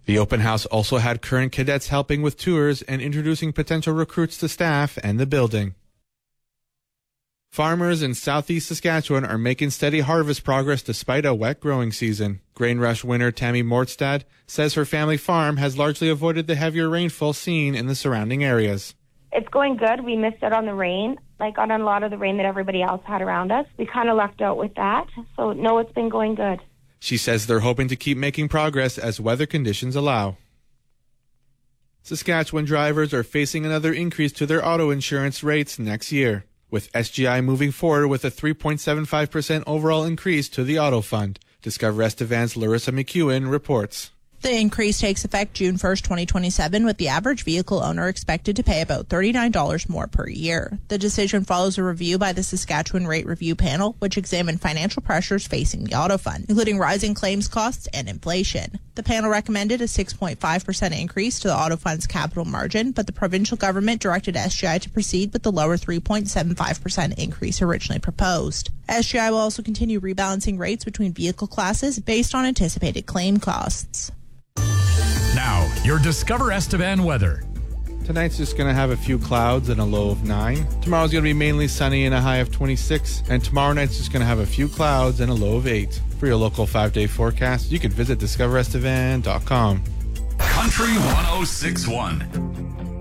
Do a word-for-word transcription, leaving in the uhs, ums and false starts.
The open house also had current cadets helping with tours and introducing potential recruits to staff and the building. Farmers in southeast Saskatchewan are making steady harvest progress despite a wet growing season. Grain Rush winner Tammy Mortstad says her family farm has largely avoided the heavier rainfall seen in the surrounding areas. It's going good. We missed out on the rain, like on a lot of the rain that everybody else had around us. We kind of lucked out with that. So, no, it's been going good. She says they're hoping to keep making progress as weather conditions allow. Saskatchewan drivers are facing another increase to their auto insurance rates next year, with S G I moving forward with a three point seven five percent overall increase to the auto fund. Discover Estevan's Larissa McEwen reports. The increase takes effect June first, twenty twenty-seven, with the average vehicle owner expected to pay about thirty-nine dollars more per year. The decision follows a review by the Saskatchewan Rate Review Panel, which examined financial pressures facing the auto fund, including rising claims costs and inflation. The panel recommended a six point five percent increase to the auto fund's capital margin, but the provincial government directed S G I to proceed with the lower three point seven five percent increase originally proposed. S G I will also continue rebalancing rates between vehicle classes based on anticipated claim costs. Now, your Discover Estevan weather. Tonight's just going to have a few clouds and a low of nine. Tomorrow's going to be mainly sunny and a high of twenty-six. And tomorrow night's just going to have a few clouds and a low of eight. For your local five-day forecast, you can visit discover estevan dot com. Country one oh six point one.